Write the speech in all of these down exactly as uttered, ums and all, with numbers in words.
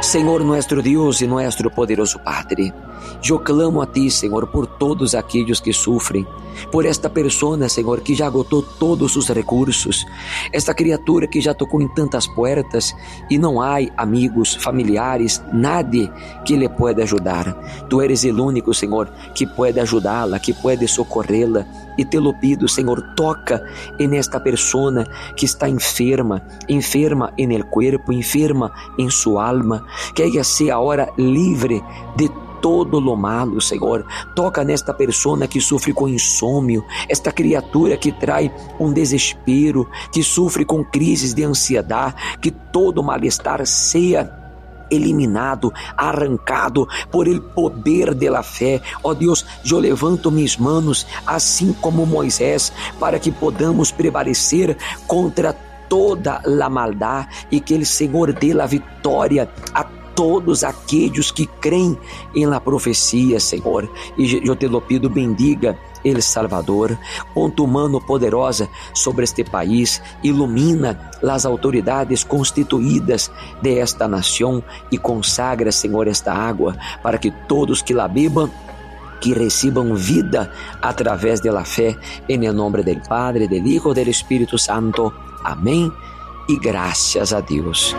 Senhor nuestro Dios y nuestro poderoso Padre, yo clamo a ti, Senhor, por todos aquellos que sufren, por esta persona, Senhor, que já agotou todos os recursos, esta criatura que já tocou em tantas portas e não há amigos, familiares, nadie que lhe pueda ajudar. Tu eres o único, Senhor, que pode ajudá-la, que pode socorrê-la, e te lo pido, Senhor, toca en esta persona que está enferma, enferma en el cuerpo, enferma en su alma, que ella sea ahora livre de todo lo malo, Senhor. Toca nesta persona que sofre com insônio, esta criatura que trai um desespero, que sofre com crises de ansiedade, que todo malestar seja eliminado, arrancado por el poder de la fé. Ó Deus, eu levanto minhas manos, assim como Moisés, para que podamos prevalecer contra toda a maldade e que o Senhor dê a vitória a todos aqueles que creem em la profecia, Senhor. E eu te lo pido, bendiga El Salvador, pon tu mano poderosa sobre este país, ilumina as autoridades constituídas de esta nação e consagra, Senhor, esta água para que todos que la bebam, que recibam vida através de la fé, em nome do Padre, do Hijo e do Espírito Santo. Amém e graças a Deus.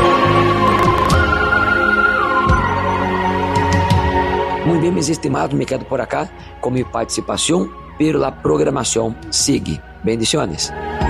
Muito bem, meus estimados, me quedo por acá com minha participação pela programação. Sigue. Bendiciones.